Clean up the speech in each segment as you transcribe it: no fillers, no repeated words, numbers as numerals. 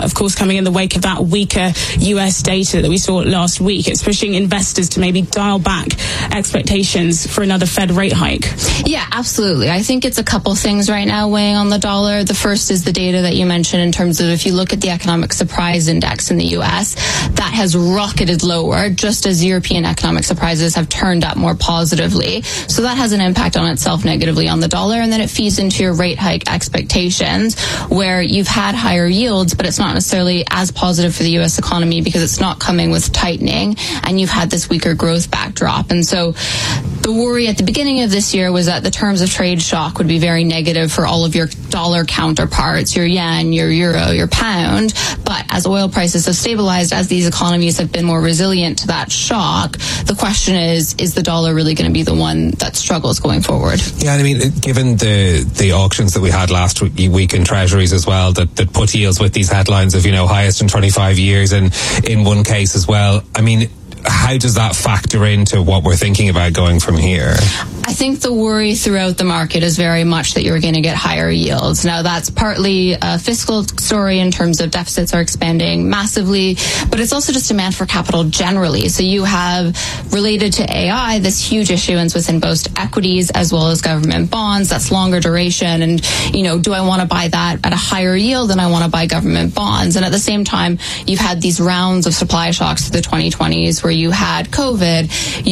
of course, coming in the wake of that weaker US data that we saw last week. It's pushing investors to maybe dial back expectations for another Fed rate hike. Yeah, absolutely. I think it's a couple things right now weighing on the dollar. The first is the data that you mentioned in terms of if you look at the economic surprise index in the US, that has rocketed lower just as European economic surprises have turned up more positively. So that has an impact on itself negatively on the dollar, and then it feeds into your rate hike expectations where you've had higher yields, but it's not necessarily as positive for the US economy because it's not coming with tightening, and you've had this weaker growth backdrop. And so the worry at the beginning of this year was that the terms of trade shock would be very negative for all of your dollar counterparts, your yen, your euro, your pound. But as oil prices have stabilized, as these economies have been more resilient to that shock, the question is the dollar really going to be the one that struggles going forward? Yeah, I mean, given the auctions that we had last week in treasuries as well, that put yields with these headlines of, highest in 25 years and in one case as well, I mean, how does that factor into what we're thinking about going from here? I think the worry throughout the market is very much that you're going to get higher yields. Now, that's partly a fiscal story in terms of deficits are expanding massively, but it's also just demand for capital generally. So you have, related to AI, this huge issuance within both equities as well as government bonds. That's longer duration. And, do I want to buy that at a higher yield than I want to buy government bonds? And at the same time, you've had these rounds of supply shocks through the 2020s where you had COVID,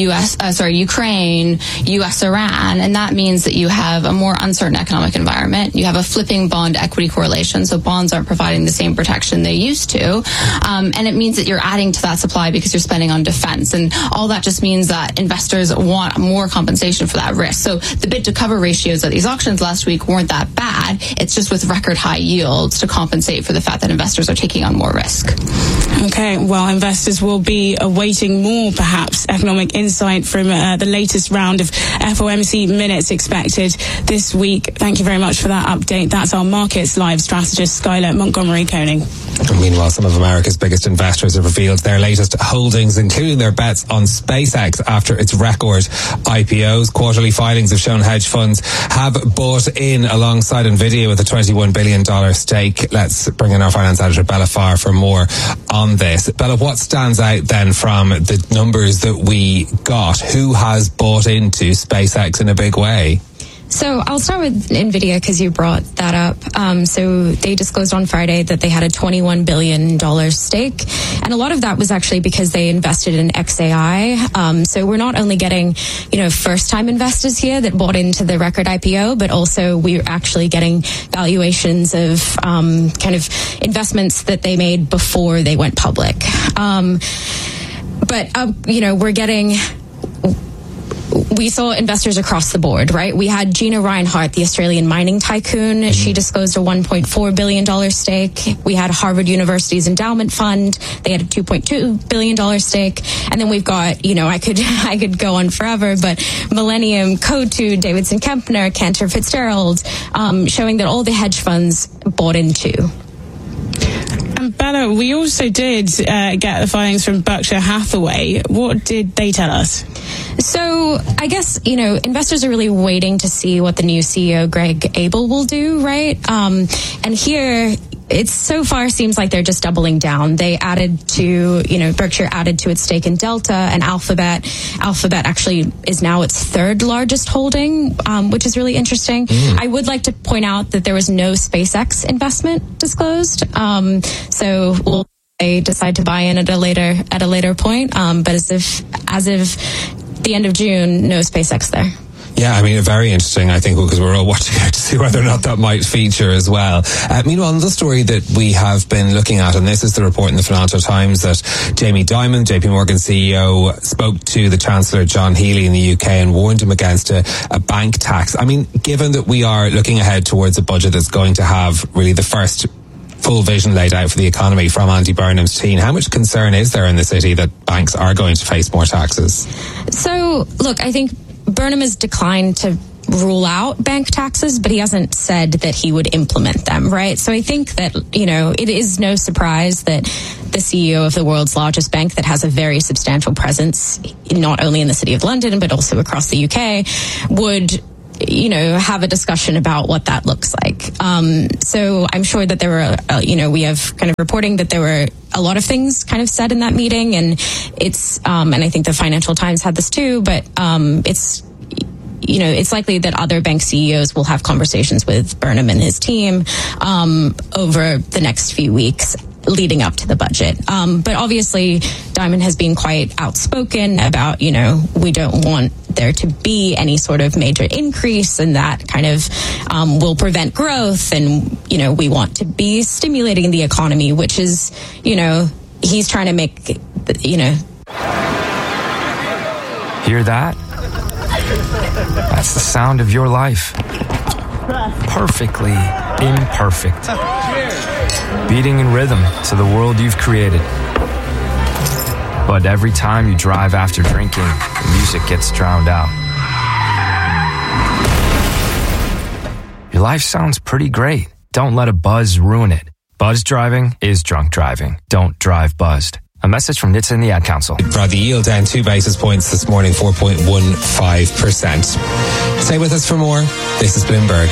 Ukraine, US Iran, and that means that you have a more uncertain economic environment. You have a flipping bond equity correlation, so bonds aren't providing the same protection they used to, and it means that you're adding to that supply because you're spending on defense, and all that just means that investors want more compensation for that risk. So the bid to cover ratios at these auctions last week weren't that bad. It's just with record high yields to compensate for the fact that investors are taking on more risk. Okay, well, investors will be awaiting more, perhaps, economic insight from the latest round of FOMC minutes expected this week. Thank you very much for that update. That's our Markets Live strategist, Skylar Montgomery-Koning. Meanwhile, some of America's biggest investors have revealed their latest holdings, including their bets on SpaceX after its record IPOs. Quarterly filings have shown hedge funds have bought in alongside NVIDIA with a $21 billion stake. Let's bring in our finance editor, Bella Farr, for more on this. Bella, what stands out then from the numbers that we got? Who has bought into SpaceX in a big way? So I'll start with NVIDIA because you brought that up. So they disclosed on Friday that they had a $21 billion stake. And a lot of that was actually because they invested in XAI. So we're not only getting, first-time investors here that bought into the record IPO, but also we're actually getting valuations of kind of investments that they made before they went public. We're getting... We saw investors across the board, right? We had Gina Rinehart, the Australian mining tycoon. Mm-hmm. She disclosed a $1.4 billion stake. We had Harvard University's endowment fund. They had a $2.2 billion stake. And then we've got, I could go on forever, but Millennium, Coatue, Davidson Kempner, Cantor Fitzgerald, showing that all the hedge funds bought into. And Bella, we also did get the filings from Berkshire Hathaway. What did they tell us? So I guess, investors are really waiting to see what the new CEO, Greg Abel, will do, right? And here, it so far seems like they're just doubling down. They added to, Berkshire added to its stake in Delta and Alphabet. Alphabet actually is now its third largest holding, which is really interesting. I would like to point out that there was no SpaceX investment disclosed. So we'll decide to buy in at a later point. But as of the end of June, no SpaceX there. Yeah, I mean, very interesting, I think, because we're all watching out to see whether or not that might feature as well. Meanwhile, another story that we have been looking at, and this is the report in the Financial Times, that Jamie Dimon, JP Morgan CEO, spoke to the Chancellor, John Healey, in the UK and warned him against a bank tax. I mean, given that we are looking ahead towards a budget that's going to have really the first full vision laid out for the economy from Andy Burnham's team, how much concern is there in the city that banks are going to face more taxes? So, look, I think Burnham has declined to rule out bank taxes, but he hasn't said that he would implement them, right? So I think that, it is no surprise that the CEO of the world's largest bank that has a very substantial presence, not only in the City of London, but also across the UK, would have a discussion about what that looks like. So I'm sure that there were, we have kind of reporting that there were a lot of things kind of said in that meeting, and it's, and I think the Financial Times had this too, but it's likely that other bank CEOs will have conversations with Burnham and his team over the next few weeks leading up to the budget. But obviously, Dimon has been quite outspoken about, we don't want there to be any sort of major increase, and that kind of will prevent growth. And, we want to be stimulating the economy, which is, he's trying to make, Hear that? That's the sound of your life. Perfectly imperfect. Beating in rhythm to the world you've created. But every time you drive after drinking, the music gets drowned out. Your life sounds pretty great. Don't let a buzz ruin it. Buzz driving is drunk driving. Don't drive buzzed. A message from NHTSA and the Ad Council. Brought the yield down 2 basis points this morning, 4.15%. Stay with us for more. This is Bloomberg.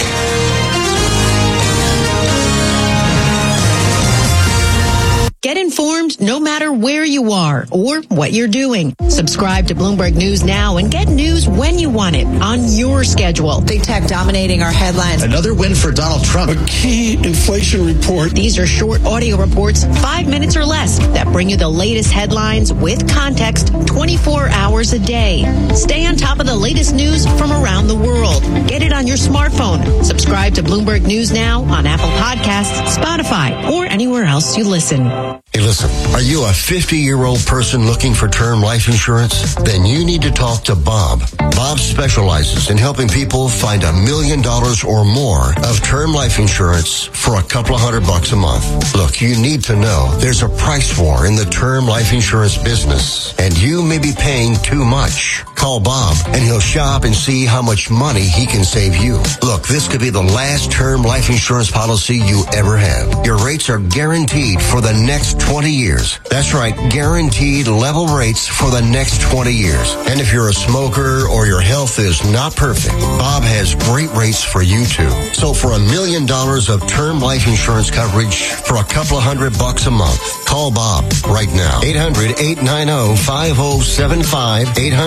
Get informed no matter where you are or what you're doing. Subscribe to Bloomberg News now and get news when you want it on your schedule. Big tech dominating our headlines. Another win for Donald Trump. A key inflation report. These are short audio reports, 5 minutes or less, that bring you the latest headlines with context 24 hours a day. Stay on top of the latest news from around the world. Get it on your smartphone. Subscribe to Bloomberg News now on Apple Podcasts, Spotify, or anywhere else you listen. Hey, listen, are you a 50-year-old person looking for term life insurance? Then you need to talk to Bob. Bob specializes in helping people find $1 million or more of term life insurance for a couple of $100 a month. Look, you need to know there's a price war in the term life insurance business, and you may be paying too much. Call Bob, and he'll shop and see how much money he can save you. Look, this could be the last term life insurance policy you ever have. Your rates are guaranteed for the next 20 years. That's right, guaranteed level rates for the next 20 years. And if you're a smoker or your health is not perfect, Bob has great rates for you too. So for $1 million of term life insurance coverage for a couple of $100 a month, call Bob right now. 800-890-5075.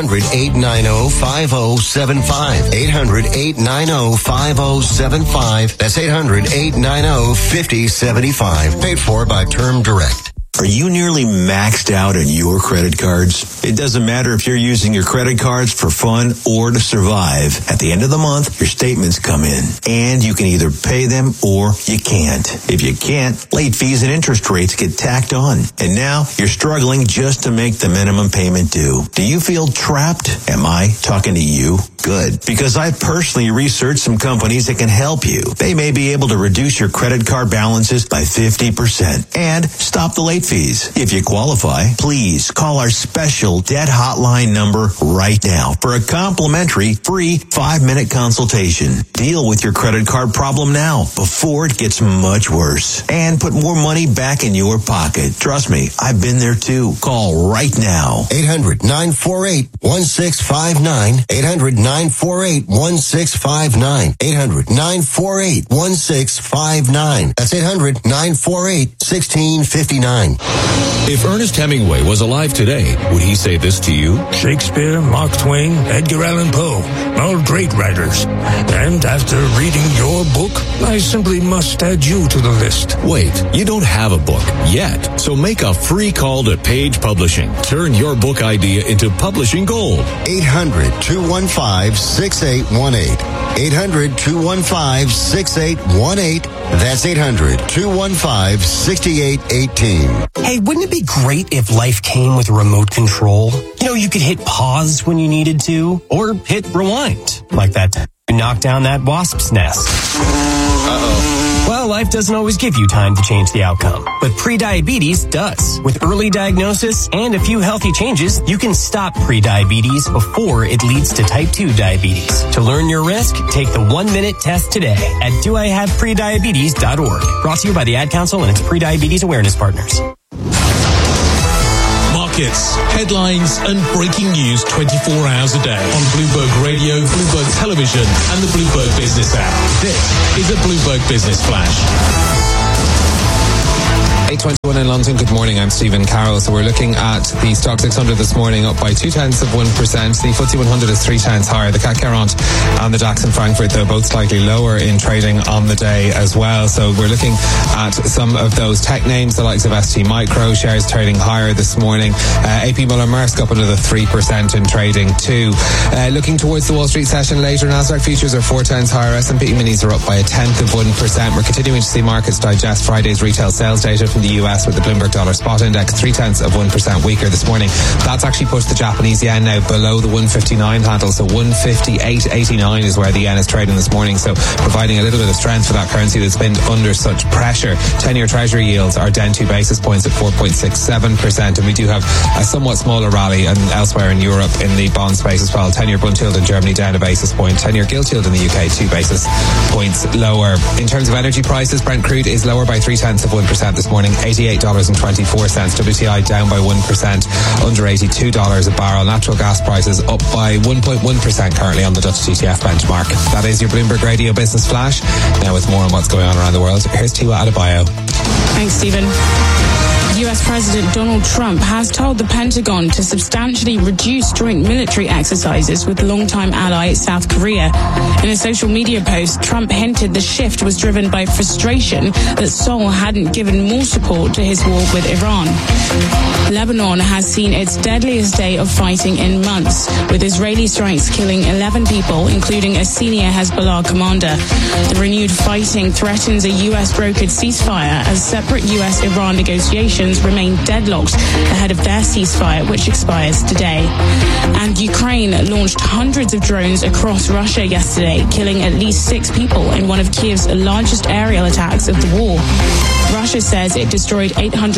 800-890-5075. 800-890-5075. That's 800-890-5075. Paid for by Term Direct. Are you nearly maxed out on your credit cards? It doesn't matter if you're using your credit cards for fun or to survive. At the end of the month, your statements come in, and you can either pay them or you can't. If you can't, late fees and interest rates get tacked on. And now you're struggling just to make the minimum payment due. Do you feel trapped? Am I talking to you? Good. Because I personally researched some companies that can help you. They may be able to reduce your credit card balances by 50% and stop the late fees. If you qualify, please call our special debt hotline number right now for a complimentary free 5-minute consultation. Deal with your credit card problem now before it gets much worse and put more money back in your pocket. Trust me, I've been there too. Call right now. 800-948-1659. 800-948-1659. 800-948-1659. That's 800-948-1659. If Ernest Hemingway was alive today, would he say this to you? Shakespeare, Mark Twain, Edgar Allan Poe, all great writers. And after reading your book, I simply must add you to the list. Wait, you don't have a book yet, so make a free call to Page Publishing. Turn your book idea into publishing gold. 800-215-6818. 800-215-6818. That's 800-215-6818. Hey, wouldn't it be great if life came with a remote control? You know, you could hit pause when you needed to, or hit rewind, like that time you knocked down that wasp's nest. Well, life doesn't always give you time to change the outcome, but prediabetes does. With early diagnosis and a few healthy changes, you can stop prediabetes before it leads to type 2 diabetes. To learn your risk, take the 1-minute test today at doihaveprediabetes.org. Brought to you by the Ad Council and its prediabetes awareness partners. Mark markets, headlines and breaking news 24 hours a day on Bloomberg Radio, Bloomberg Television and the Bloomberg Business app. This is a Bloomberg Business Flash. 8:21 in London. Good morning. I'm Stephen Carroll. So we're looking at the Stock 600 this morning, up by 0.2%. The FTSE 100 is 3 tenths higher. The CAC 40 and the DAX in Frankfurt, though, both slightly lower in trading on the day as well. So we're looking at some of those tech names, the likes of ST Micro, shares trading higher this morning. AP Møller Maersk up another 3% in trading too. Looking towards the Wall Street session later, Nasdaq futures are 4 tenths higher. S&P minis are up by 0.1%. We're continuing to see markets digest Friday's retail sales data from the US, with the Bloomberg Dollar Spot Index 0.3% weaker this morning. That's actually pushed the Japanese yen now below the 159 handle, so 158.89 is where the yen is trading this morning, so providing a little bit of strength for that currency that's been under such pressure. 10-year Treasury yields are down 2 basis points at 4.67%, and we do have a somewhat smaller rally and elsewhere in Europe in the bond space as well. 10-year Bund yield in Germany down a basis point. 10-year gilt yield in the UK 2 basis points lower. In terms of energy prices, Brent crude is lower by 0.3% this morning, $88.24. WTI down by 1%, under $82 a barrel. Natural gas prices up by 1.1% currently on the Dutch TTF benchmark. That is your Bloomberg Radio Business Flash. Now with more on what's going on around the world, here's Tiwa Adebayo. Thanks, Stephen. US President Donald Trump has told the Pentagon to substantially reduce joint military exercises with longtime ally South Korea. In a social media post, Trump hinted the shift was driven by frustration that Seoul hadn't given more support to his war with Iran. Lebanon has seen its deadliest day of fighting in months, with Israeli strikes killing 11 people, including a senior Hezbollah commander. The renewed fighting threatens a US-brokered ceasefire as separate US-Iran negotiations remain deadlocked ahead of their ceasefire, which expires today. And Ukraine launched hundreds of drones across Russia yesterday, killing at least 6 people in one of Kiev's largest aerial attacks of the war. Russia says it destroyed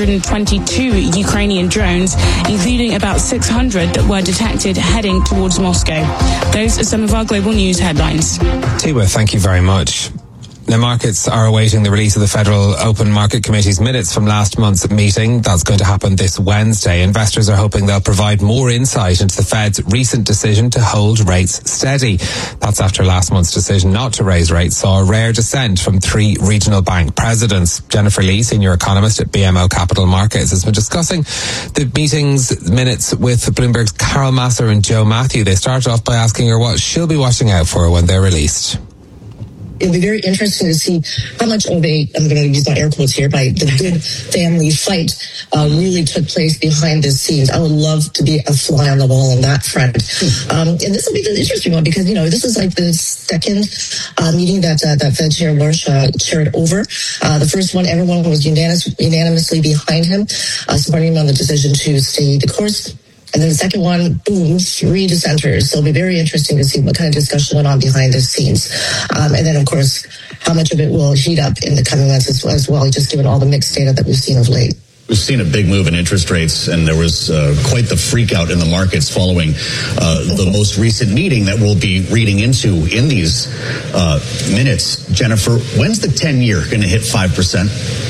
822 Ukrainian drones, including about 600 that were detected heading towards Moscow. Those are some of our global news headlines. Tiwa, thank you very much. Now, markets are awaiting the release of the Federal Open Market Committee's minutes from last month's meeting. That's going to happen this Wednesday. Investors are hoping they'll provide more insight into the Fed's recent decision to hold rates steady. That's after last month's decision not to raise rates saw a rare dissent from 3 regional bank presidents. Jennifer Lee, senior economist at BMO Capital Markets, has been discussing the meeting's minutes with Bloomberg's Carol Massar and Joe Matthew. They started off by asking her what she'll be watching out for when they're released. It'll be very interesting to see how much of a, I'm going to use my air quotes here, by the good family fight really took place behind the scenes. I would love to be a fly on the wall on that front. And this will be an interesting one because, you know, this is like the second meeting that Fed Chair Warsh chaired over. The first one, everyone was unanimously behind him, supporting him on the decision to stay the course. And then the second one, boom, 3 dissenters. So it'll be very interesting to see what kind of discussion went on behind the scenes. And then, of course, how much of it will heat up in the coming months as well, just given all the mixed data that we've seen of late. We've seen a big move in interest rates, and there was quite the freak out in the markets following the most recent meeting that we'll be reading into in these minutes. Jennifer, when's the 10-year going to hit 5%?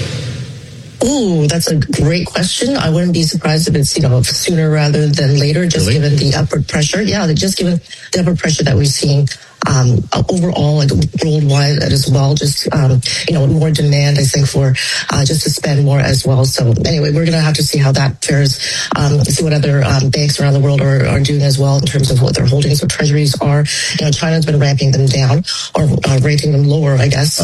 Ooh, that's a great question. I wouldn't be surprised if it's, you know, sooner rather than later, just given the upward pressure. Yeah, just given the upward pressure that we've seen overall, like worldwide as well. Just, you know, more demand, I think, for just to spend more as well. So anyway, we're going to have to see how that fares, see what other banks around the world are doing as well in terms of what their holdings of treasuries are. You know, China's been ramping them down or rating them lower, I guess.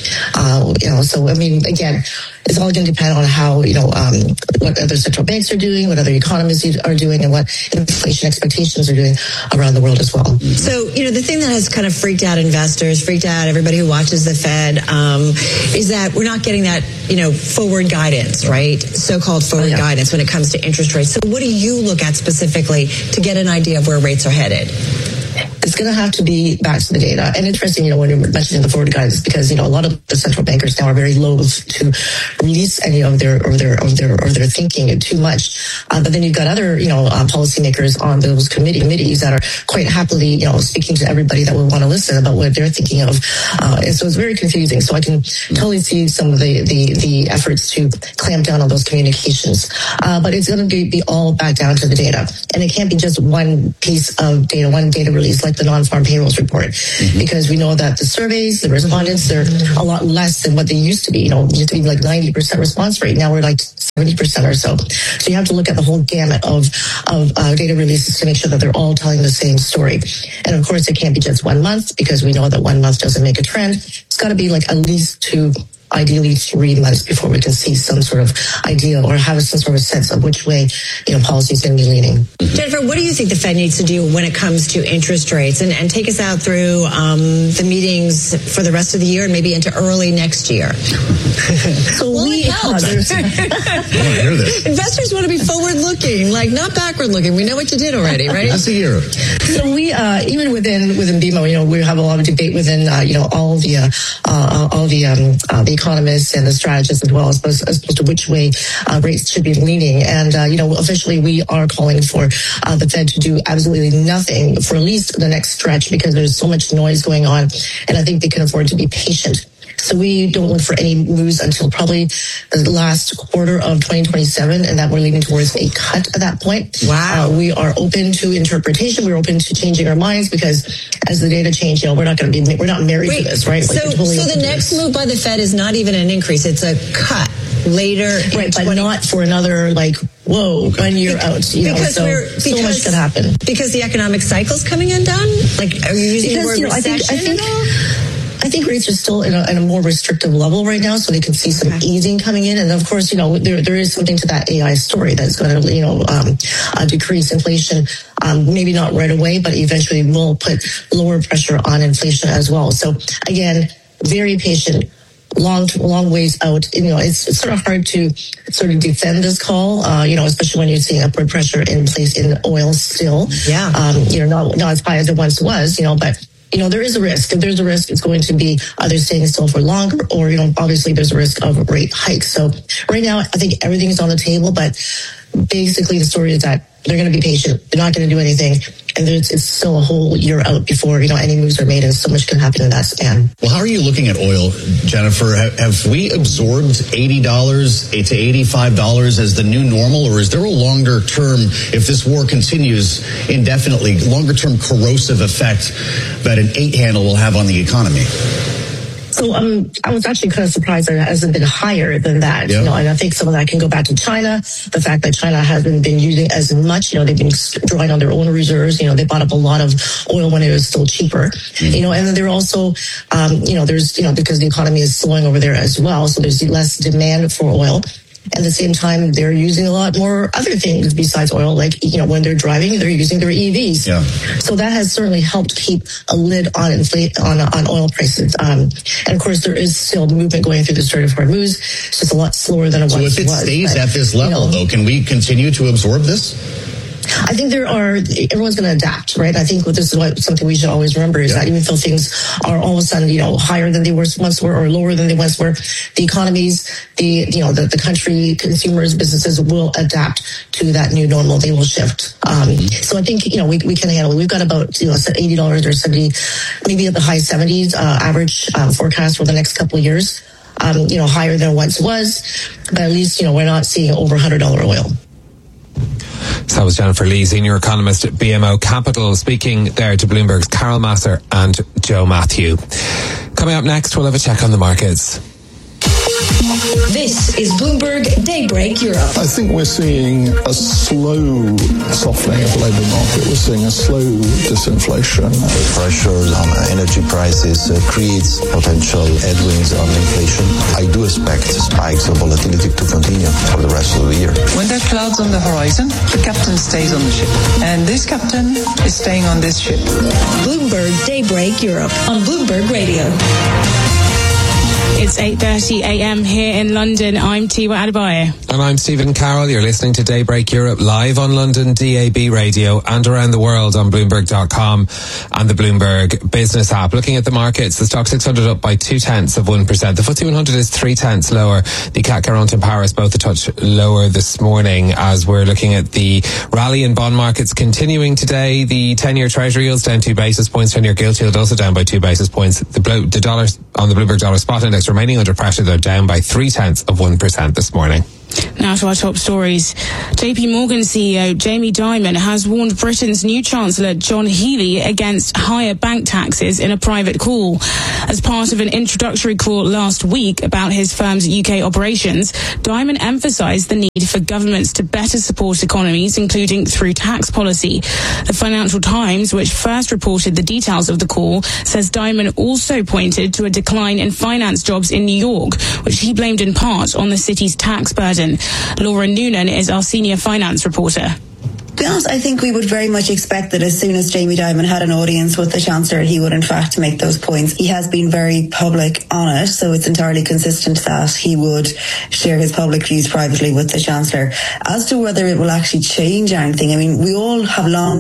You know, so I mean, again, it's all going to depend on how, you know, what other central banks are doing, what other economies are doing, and what inflation expectations are doing around the world as well. So, you know, the thing that has kind of freaked out investors, freaked out everybody who watches the Fed, is that we're not getting that, you know, forward guidance, right? So-called forward guidance when it comes to interest rates. So what do you look at specifically to get an idea of where rates are headed? it's going to have to be back to the data. And interesting, when you're mentioning the forward guidance, because, a lot of the central bankers now are very loath to release any of their thinking too much. But then you've got other, policymakers on those committees that are quite happily, speaking to everybody that will want to listen about what they're thinking of. And so it's very confusing. So I can totally see some of the efforts to clamp down on those communications. But it's going to be all back down to the data. And it can't be just one piece of data, one data release like the non-farm payrolls report. Because we know that the surveys, the respondents, they're a lot less than what they used to be. It used to be like 90% response rate. Now we're like 70% or so. So you have to look at the whole gamut of data releases to make sure that they're all telling the same story. And of course, it can't be just 1 month, because we know that 1 month doesn't make a trend. It's got to be like at least 2, ideally 3 months before we can see some sort of idea or have some sort of sense of which way, policy is going to be leaning. Jennifer, what do you think the Fed needs to do when it comes to interest rates? And take us out through the meetings for the rest of the year and maybe into early next year. So investors want to be forward-looking, like not backward-looking. We know what you did already, right? That's a year. So we, even within BMO, we have a lot of debate within, all the economists and the strategists as well, as opposed to which way rates should be leaning. And, officially we are calling for the Fed to do absolutely nothing for at least the next stretch, because there's so much noise going on. And I think they can afford to be patient. So we don't look for any moves until probably the last quarter of 2027, and that we're leaning towards a cut at that point. Wow. We are open to interpretation. We're open to changing our minds, because as the data change, we're not married to this, right? So the next move by the Fed is not even an increase; it's a cut later, right? But not for another 1 year out. So much could happen because the economic cycle's coming undone. Are you using the word recession? I think rates are still at a more restrictive level right now, so they can see some easing coming in. And of course, there is something to that AI story that's going to, decrease inflation. Maybe not right away, but eventually will put lower pressure on inflation as well. So again, very patient. Long ways out. It's sort of hard to sort of defend this call, especially when you're seeing upward pressure in place in oil still. Yeah. Not as high as it once was, but there is a risk. If there's a risk, it's going to be either staying still for longer, or, obviously there's a risk of rate hikes. So right now, I think everything's on the table, but basically the story is that they're going to be patient. They're not going to do anything. And it's still a whole year out before, any moves are made, and so much can happen in that span. Well, how are you looking at oil, Jennifer? Have we absorbed $80 to $85 as the new normal, or is there a longer term, if this war continues indefinitely, longer term corrosive effect that an 8 handle will have on the economy? So I was actually kind of surprised that it hasn't been higher than that. Yeah. And I think some of that can go back to China. The fact that China hasn't been using as much, they've been drawing on their own reserves. They bought up a lot of oil when it was still cheaper. And then they're also, there's, because the economy is slowing over there as well. So there's less demand for oil. At the same time, they're using a lot more other things besides oil, like, when they're driving, they're using their EVs. Yeah. So that has certainly helped keep a lid on on oil prices. And of course, there is still movement going through the Strait of Hormuz. It's just a lot slower than it once was. So if it stays at this level, though, can we continue to absorb this? I think everyone's going to adapt, right? I think this is something we should always remember is that even though things are all of a sudden, higher than they once were or lower than they once were, the economies, the country, consumers, businesses will adapt to that new normal. They will shift. So I think, we can handle it. We've got about, $80 or 70, maybe at the high 70s, average forecast for the next couple of years, higher than it once was. But at least, we're not seeing over $100 oil. So that was Jennifer Lee, senior economist at BMO Capital, speaking there to Bloomberg's Carol Masser and Joe Matthew. Coming up next, we'll have a check on the markets. This is Bloomberg Daybreak Europe. I think we're seeing a slow softening of the labour market. We're seeing a slow disinflation. The pressures on energy prices creates potential headwinds on inflation. I do expect spikes of volatility to continue for the rest of the year. When there are clouds on the horizon, the captain stays on the ship. And this captain is staying on this ship. Bloomberg Daybreak Europe on Bloomberg Radio. It's 8:30 a.m. here in London. I'm Tiwa Adebayo. And I'm Stephen Carroll. You're listening to Daybreak Europe live on London DAB radio and around the world on Bloomberg.com and the Bloomberg Business app. Looking at the markets, the stock 600 up by 0.2%. The FTSE 100 is 0.3 lower. The CAC 40 in Paris both a touch lower this morning as we're looking at the rally in bond markets continuing today. The 10-year Treasury yield's down 2 basis points. 10-year gilt yield also down by 2 basis points. The dollar on the Bloomberg Dollar Spot Index remaining under pressure, though down by 0.3% this morning. Now to our top stories. JP Morgan CEO Jamie Dimon has warned Britain's new Chancellor John Healey against higher bank taxes in a private call. As part of an introductory call last week about his firm's UK operations, Dimon emphasised the need for governments to better support economies, including through tax policy. The Financial Times, which first reported the details of the call, says Dimon also pointed to a decline in finance jobs in New York, which he blamed in part on the city's tax burden. Laura Noonan is our senior finance reporter. To be honest, I think we would very much expect that as soon as Jamie Dimon had an audience with the Chancellor, he would in fact make those points. He has been very public on it, so it's entirely consistent that he would share his public views privately with the Chancellor. As to whether it will actually change anything, I mean, we all have long...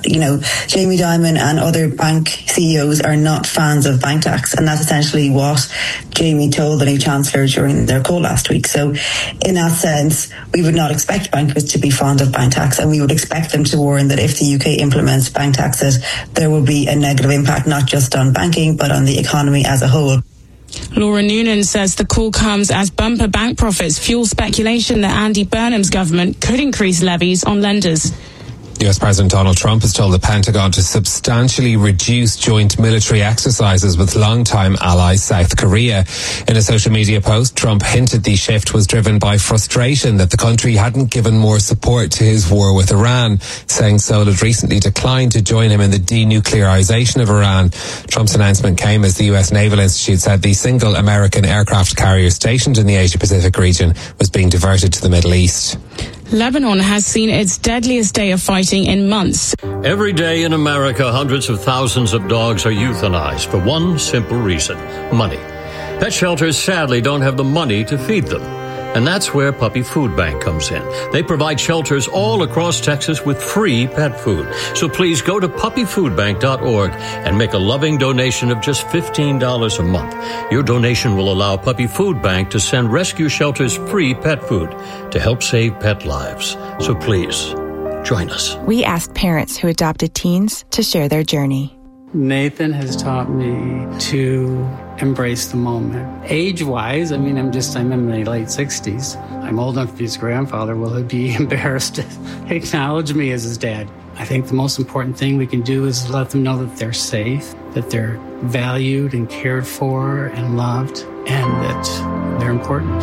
Jamie Dimon and other bank CEOs are not fans of bank tax, and that's essentially what Jamie told the new Chancellor during their call last week. So in that sense, we would not expect bankers to be fond of bank tax, and we would expect them to warn that if the UK implements bank taxes, there will be a negative impact not just on banking, but on the economy as a whole. Laura Noonan says the call comes as bumper bank profits fuel speculation that Andy Burnham's government could increase levies on lenders. US President Donald Trump has told the Pentagon to substantially reduce joint military exercises with longtime ally South Korea. In a social media post, Trump hinted the shift was driven by frustration that the country hadn't given more support to his war with Iran, saying Seoul had recently declined to join him in the denuclearization of Iran. Trump's announcement came as the US Naval Institute said the single American aircraft carrier stationed in the Asia-Pacific region was being diverted to the Middle East. Lebanon has seen its deadliest day of fighting in months. Every day in America, hundreds of thousands of dogs are euthanized for one simple reason: money. Pet shelters sadly don't have the money to feed them. And that's where Puppy Food Bank comes in. They provide shelters all across Texas with free pet food. So please go to puppyfoodbank.org and make a loving donation of just $15 a month. Your donation will allow Puppy Food Bank to send rescue shelters free pet food to help save pet lives. So please, join us. We asked parents who adopted teens to share their journey. Nathan has taught me to embrace the moment. Age-wise, I'm in my late 60s. I'm old enough to be his grandfather. Will he be embarrassed to acknowledge me as his dad? I think the most important thing we can do is let them know that they're safe, that they're valued and cared for and loved, and that they're important.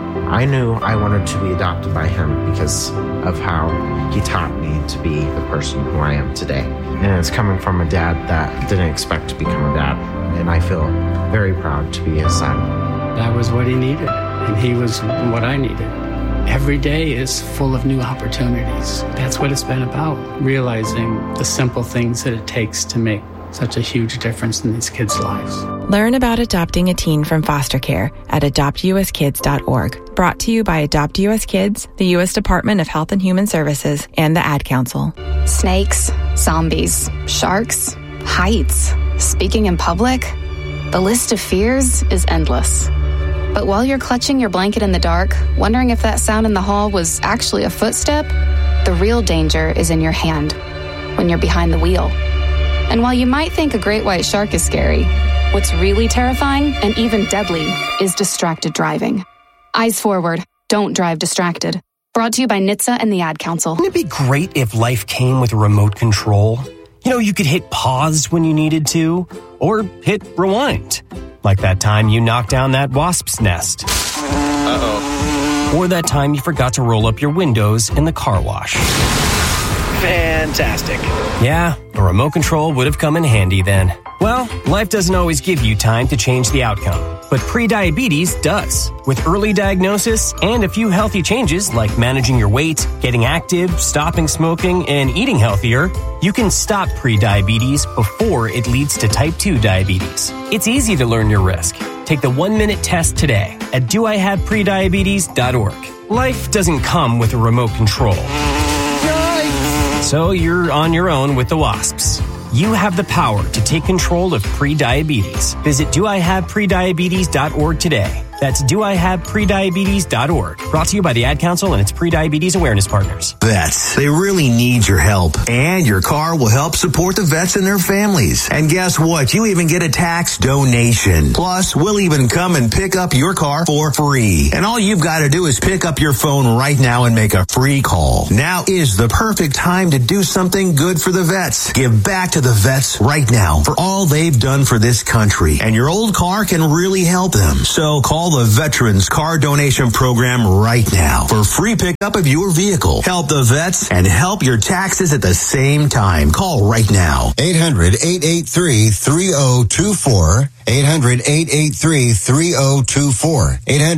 I knew I wanted to be adopted by him because of how he taught me to be the person who I am today. And it's coming from a dad that didn't expect to become a dad. And I feel very proud to be his son. That was what he needed, and he was what I needed. Every day is full of new opportunities. That's what it's been about, realizing the simple things that it takes to make such a huge difference in these kids' lives. Learn about adopting a teen from foster care at adoptuskids.org. Brought to you by Adopt US Kids, the U.S. Department of Health and Human Services, and the Ad Council. Snakes, zombies, sharks, heights, speaking in public. The list of fears is endless. But while you're clutching your blanket in the dark, wondering if that sound in the hall was actually a footstep, the real danger is in your hand, when you're behind the wheel. And while you might think a great white shark is scary, what's really terrifying and even deadly is distracted driving. Eyes forward. Don't drive distracted. Brought to you by NHTSA and the Ad Council. Wouldn't it be great if life came with a remote control? You could hit pause when you needed to, or hit rewind. Like that time you knocked down that wasp's nest. Uh-oh. Or that time you forgot to roll up your windows in the car wash. Fantastic. Yeah, a remote control would have come in handy then. Well, life doesn't always give you time to change the outcome, but prediabetes does. With early diagnosis and a few healthy changes like managing your weight, getting active, stopping smoking, and eating healthier, you can stop prediabetes before it leads to type 2 diabetes. It's easy to learn your risk. Take the 1-minute test today at doihaveprediabetes.org. Life doesn't come with a remote control. So you're on your own with the WASPs. You have the power to take control of prediabetes. Visit doihaveprediabetes.org today. That's doihaveprediabetes.org. Brought to you by the Ad Council and its Prediabetes Awareness Partners. Vets, they really need your help. And your car will help support the vets and their families. And guess what? You even get a tax donation. Plus, we'll even come and pick up your car for free. And all you've got to do is pick up your phone right now and make a free call. Now is the perfect time to do something good for the vets. Give back to the vets right now for all they've done for this country. And your old car can really help them. So call the Veterans Car Donation Program right now for free pickup of your vehicle. Help the vets and help your taxes at the same time. Call right now. 800-883-3024. 800-883-3024.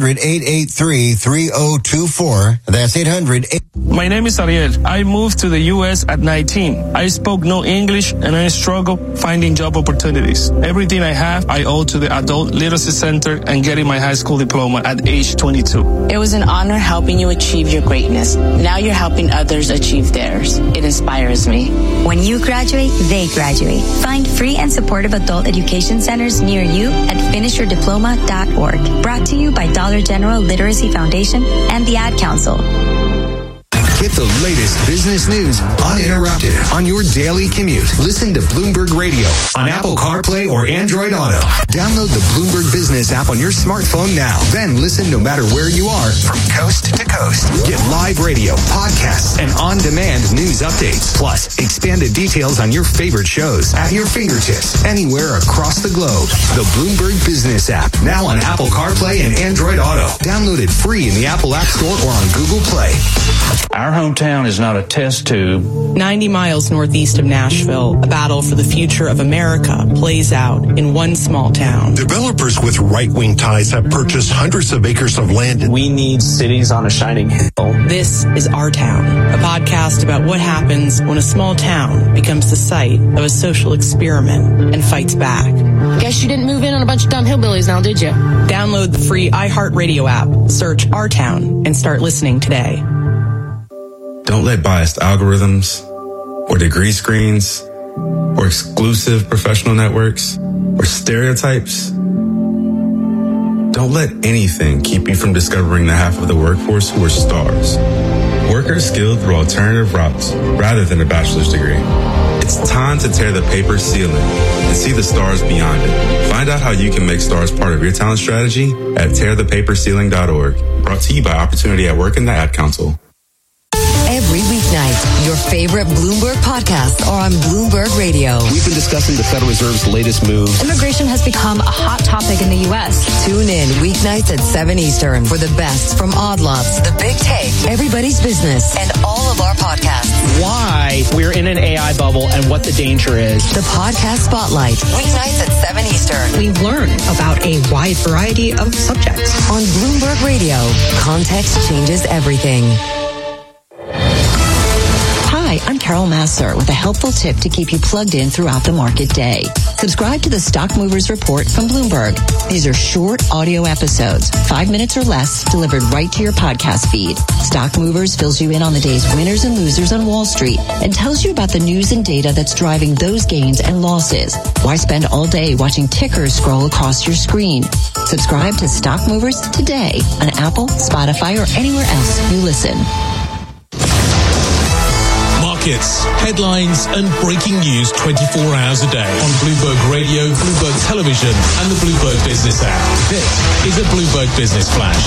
800-883-3024. That's 800. My name is Ariel. I moved to the U.S. at 19. I spoke no English and I struggled finding job opportunities. Everything I have, I owe to the Adult Literacy Center and getting my high school diploma at age 22. It was an honor helping you achieve your greatness. Now you're helping others achieve theirs. It inspires me. When you graduate, they graduate. Find free and supportive adult education centers near you at finishyourdiploma.org. Brought to you by Dollar General Literacy Foundation and the Ad Council. Get the latest business news uninterrupted on your daily commute. Listen to Bloomberg Radio on Apple CarPlay or Android Auto. Download the Bloomberg Business app on your smartphone now. Then listen no matter where you are from coast to coast. Get live radio, podcasts, and on-demand news updates. Plus, expanded details on your favorite shows at your fingertips anywhere across the globe. The Bloomberg Business app, now on Apple CarPlay and Android Auto. Download it free in the Apple App Store or on Google Play. Our hometown is not a test tube. 90 miles northeast of Nashville, a battle for the future of America plays out in one small town. Developers with right-wing ties have purchased hundreds of acres of land. We need cities on a shining hill. This is Our Town, a podcast about what happens when a small town becomes the site of a social experiment and fights back. Guess you didn't move in on a bunch of dumb hillbillies now, did you? Download the free iHeartRadio app, search Our Town, and start listening today. Don't let biased algorithms or degree screens or exclusive professional networks or stereotypes. Don't let anything keep you from discovering the half of the workforce who are stars. Workers skilled through alternative routes rather than a bachelor's degree. It's time to tear the paper ceiling and see the stars beyond it. Find out how you can make stars part of your talent strategy at tearthepaperceiling.org. Brought to you by Opportunity at Work and the Ad Council. Every weeknight, your favorite Bloomberg podcasts are on Bloomberg Radio. We've been discussing the Federal Reserve's latest moves. Immigration has become a hot topic in the U.S. Tune in weeknights at 7 Eastern for the best from Odd Lots, The Big Take, Everybody's Business, and all of our podcasts. Why we're in an AI bubble and what the danger is. The Podcast Spotlight, weeknights at 7 Eastern. We learn about a wide variety of subjects. On Bloomberg Radio, context changes everything. Hi, I'm Carol Masser with a helpful tip to keep you plugged in throughout the market day. Subscribe to the Stock Movers Report from Bloomberg. These are short audio episodes, 5 minutes or less, delivered right to your podcast feed. Stock Movers fills you in on the day's winners and losers on Wall Street and tells you about the news and data that's driving those gains and losses. Why spend all day watching tickers scroll across your screen? Subscribe to Stock Movers today on Apple, Spotify, or anywhere else you listen. Markets, headlines and breaking news 24 hours a day on Bloomberg Radio, Bloomberg Television and the Bloomberg Business app. This is a Bloomberg Business Flash.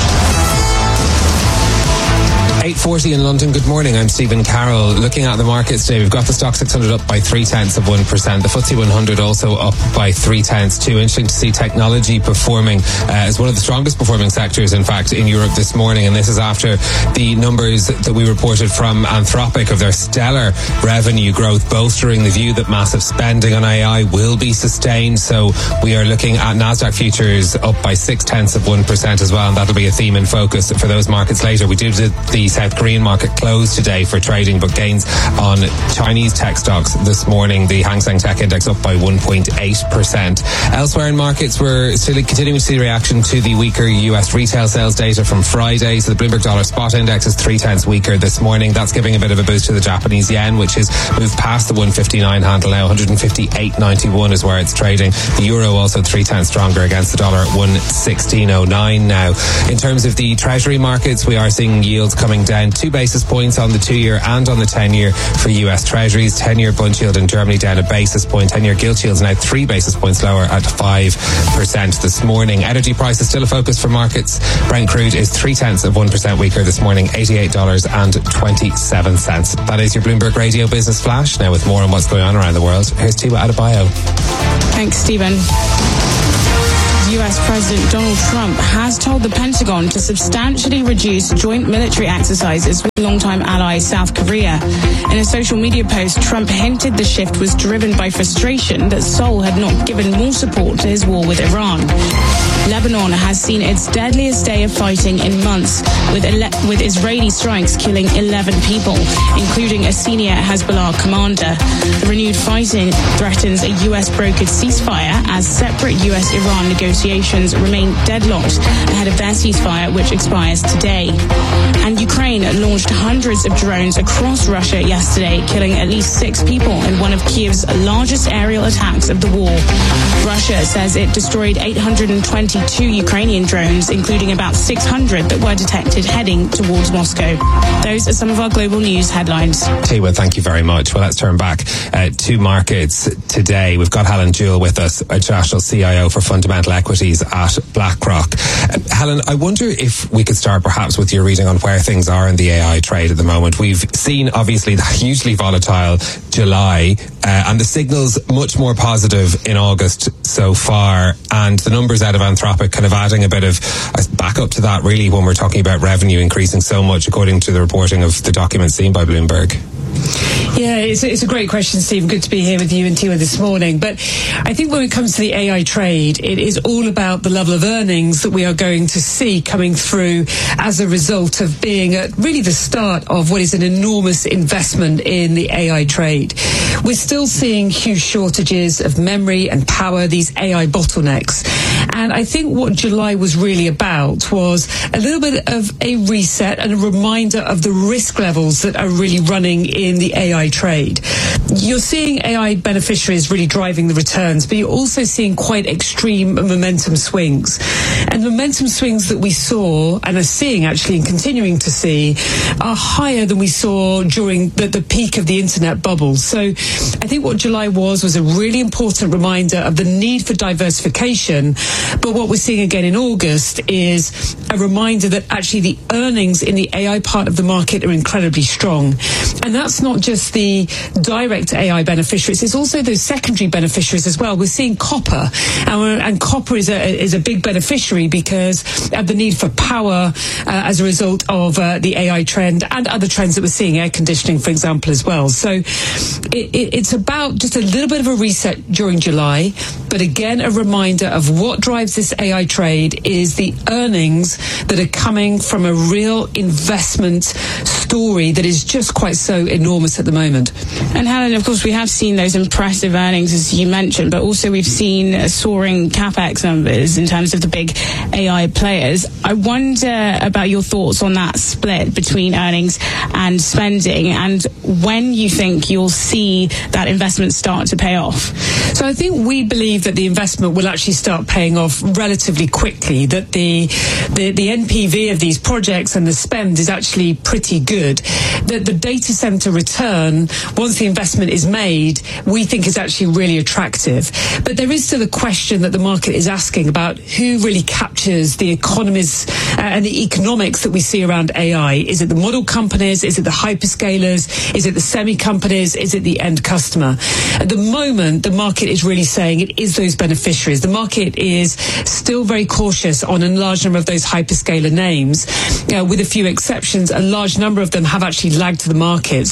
8:40 in London. Good morning. I'm Stephen Carroll. Looking at the markets today, we've got the Stock 600 up by 0.3%. The FTSE 100 also up by 0.3%. Interesting to see technology performing as one of the strongest performing sectors, in fact, in Europe this morning. And this is after the numbers that we reported from Anthropic of their stellar revenue growth, bolstering the view that massive spending on AI will be sustained. So we are looking at Nasdaq futures up by 0.6% as well, and that'll be a theme in focus for those markets later. We do the South South Korean market closed today for trading, but gains on Chinese tech stocks this morning. The Hang Seng Tech Index up by 1.8%. Elsewhere in markets, we're still continuing to see reaction to the weaker US retail sales data from Friday. So the Bloomberg Dollar Spot Index is 0.3 weaker this morning. That's giving a bit of a boost to the Japanese yen, which has moved past the 159 handle now. 158.91 is where it's trading. The euro also 0.3 stronger against the dollar at 116.09 now. In terms of the treasury markets, we are seeing yields coming down 2 basis points on the 2-year and on the 10-year for US treasuries. 10-year bund yield in Germany down a basis point. 10-year gilt yield is now 3 basis points lower at 5% this morning. Energy prices still a focus for markets. Brent crude is 0.3% weaker this morning, $88.27. That is your Bloomberg Radio Business Flash. Now with more on what's going on around the world, here's Tiwa Adebayo. Thanks, Stephen. US President Donald Trump has told the Pentagon to substantially reduce joint military exercises with longtime ally South Korea. In a social media post, Trump hinted the shift was driven by frustration that Seoul had not given more support to his war with Iran. Lebanon has seen its deadliest day of fighting in months, with Israeli strikes killing 11 people, including a senior Hezbollah commander. The renewed fighting threatens a US-brokered ceasefire as separate US-Iran negotiations remain deadlocked ahead of their ceasefire, which expires today. And Ukraine launched hundreds of drones across Russia yesterday, killing at least 6 people in one of Kiev's largest aerial attacks of the war. Russia says it destroyed 822 Ukrainian drones, including about 600 that were detected heading towards Moscow. Those are some of our global news headlines. Tiwa, thank you very much. Well, let's turn back to markets today. We've got Helen Jewell with us, International CIO for Fundamental Equities at BlackRock. Helen, I wonder if we could start perhaps with your reading on where things are in the AI trade at the moment. We've seen, obviously, the hugely volatile July, and the signals much more positive in August so far, and the numbers out of Anthropic kind of adding a bit of back up to that, really, when we're talking about revenue increasing so much, according to the reporting of the documents seen by Bloomberg. Yeah, it's a great question, Stephen. Good to be here with you and Tiwa this morning. But I think when it comes to the AI trade, it is all about the level of earnings that we are going to see coming through as a result of being at really the start of what is an enormous investment in the AI trade. We're still seeing huge shortages of memory and power, these AI bottlenecks. And I think what July was really about was a little bit of a reset and a reminder of the risk levels that are really running in the AI trade. You're seeing AI beneficiaries really driving the returns, but you're also seeing quite extreme momentum swings. And momentum swings that we saw and are seeing actually and continuing to see are higher than we saw during the peak of the internet bubble. So I think what July was a really important reminder of the need for diversification. But what we're seeing again in August is a reminder that actually the earnings in the AI part of the market are incredibly strong. And that's not just the direct AI beneficiaries, it's also those secondary beneficiaries as well. We're seeing copper, and copper is a big beneficiary because of the need for power as a result of the AI trend and other trends that we're seeing, air conditioning, for example, as well. So it's about just a little bit of a reset during July, but again, a reminder of what drives this AI trade is the earnings that are coming from a real investment story that is just quite so enormous at the moment. And Helen, of course, we have seen those impressive earnings, as you mentioned, but also we've seen soaring CapEx numbers in terms of the big AI players. I wonder about your thoughts on that split between earnings and spending, and when you think you'll see that investment start to pay off. So I think we believe that the investment will actually start paying off relatively quickly, that the NPV of these projects and the spend is actually pretty good, that the data center return, once the investment is made, we think is actually really attractive. But there is still a question that the market is asking about who really captures the economies and the economics that we see around AI. Is it the model companies? Is it the hyperscalers? Is it the semi companies? Is it the end customer? At the moment, the market is really saying it is those beneficiaries. The market is still very cautious on a large number of those hyperscaler names. With a few exceptions, a large number of them have actually lagged to the market.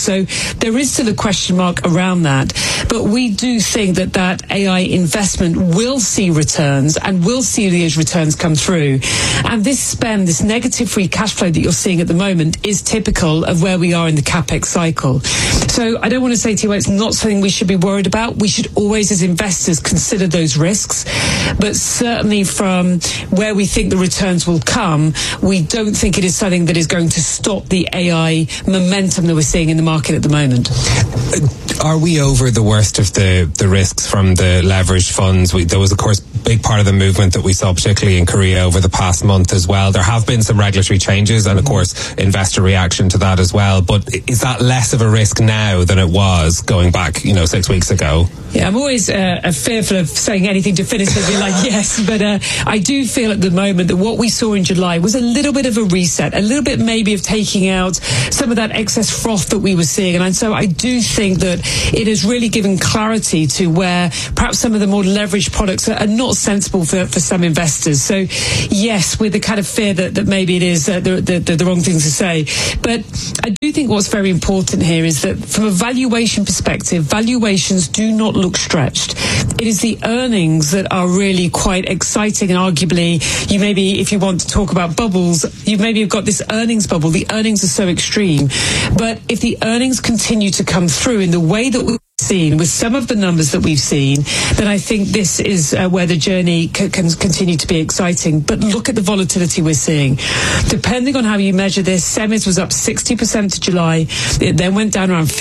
So there is still a question mark around that. But we do think that AI investment will see returns and will see those returns come through. And this spend, this negative free cash flow that you're seeing at the moment is typical of where we are in the CapEx cycle. So I don't want to say to you, well, it's not something we should be worried about. We should always, as investors, consider those risks. But certainly from where we think the returns will come, we don't think it is something that is going to stop the AI momentum that we're seeing in the market at the moment. Are we over the worst of the risks from the leveraged funds? There was, of course, big part of the movement that we saw, particularly in Korea over the past month as well. There have been some regulatory changes and, of course, investor reaction to that as well. But is that less of a risk now than it was going back, 6 weeks ago? Yeah, I'm always fearful of saying anything definitively like yes, but I do feel at the moment that what we saw in July was a little bit of a reset, a little bit maybe of taking out some of that excess froth that we were seeing. And so I do think that it has really given clarity to where perhaps some of the more leveraged products are not sensible for some investors. So yes, with the kind of fear that maybe it is the wrong thing to say. But I do think what's very important here is that from a valuation perspective, valuations do not look stretched. It is the earnings that are really quite exciting, and arguably you maybe, if you want to talk about bubbles, you maybe have got this earnings bubble. The earnings are so extreme. But if the earnings continue to come through in the way that we've seen with some of the numbers that we've seen, then I think this is where the journey can continue to be exciting. But look at the volatility we're seeing. Depending on how you measure this, semis was up 60% to July. It then went down around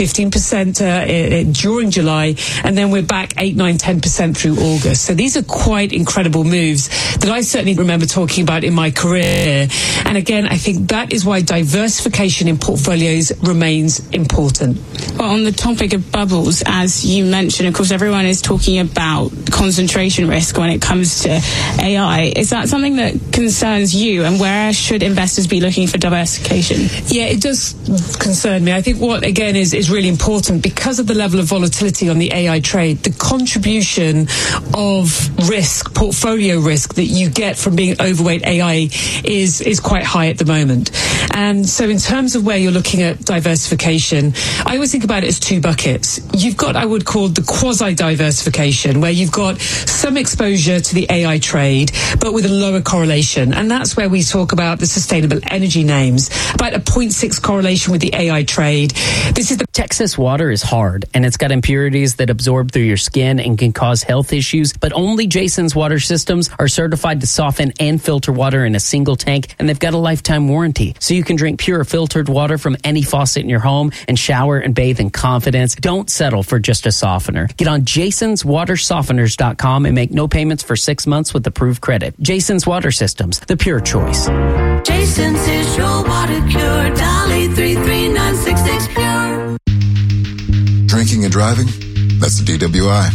15% during July, and then we're back 8, 9, 10% through August. So these are quite incredible moves that I certainly remember talking about in my career. And again, I think that is why diversification in portfolios remains important. Well, on the topic of bubbles, as you mentioned, of course, everyone is talking about concentration risk when it comes to AI. Is that something that concerns you, and where should investors be looking for diversification? Yeah, it does concern me. I think what, again, is really important, because of the level of volatility on the AI trade, the contribution of risk, portfolio risk, that you get from being overweight AI is quite high at the moment. And so in terms of where you're looking at diversification, I always think about it as two buckets. You've got, I would call, the quasi-diversification, where you've got some exposure to the AI trade, but with a lower correlation. And that's where we talk about the sustainable energy names, about a 0.6 correlation with the AI trade. This is the Texas water is hard, and it's got impurities that absorb through your skin and can cause health issues, but only Jason's water systems are certified to soften and filter water in a single tank, and they've got a lifetime warranty. So you can drink pure filtered water from any faucet in your home and shower and bathe in confidence. Don't settle for just a softener. Get on jasonswatersofteners.com and make no payments for 6 months with approved credit. Jason's Water Systems, the pure choice. Jason's is your water cure. Dolly 33966 pure. Drinking and driving? That's the DWI.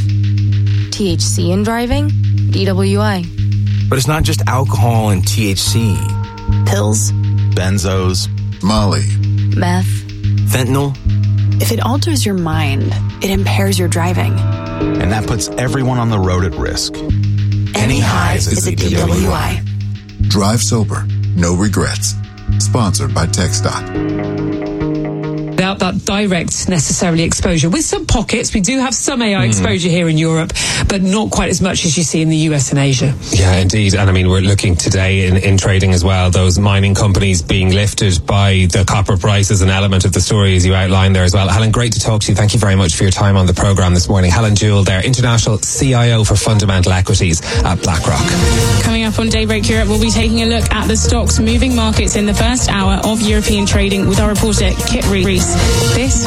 THC in driving? DWI. But it's not just alcohol and THC. Pills. Benzos. Molly. Meth. Fentanyl. If it alters your mind, it impairs your driving. And that puts everyone on the road at risk. Any highs is a DWI. Drive sober. No regrets. Sponsored by TxDOT. Without that direct necessarily exposure. With some pockets, we do have some AI exposure here in Europe, but not quite as much as you see in the US and Asia. Yeah, indeed. And I mean, we're looking today in trading as well, those mining companies being lifted by the copper price is an element of the story, as you outlined there as well. Helen, great to talk to you. Thank you very much for your time on the programme this morning. Helen Jewell there, International CIO for Fundamental Equities at BlackRock. Coming up on Daybreak Europe, we'll be taking a look at the stocks moving markets in the first hour of European trading with our reporter Kit Rees. This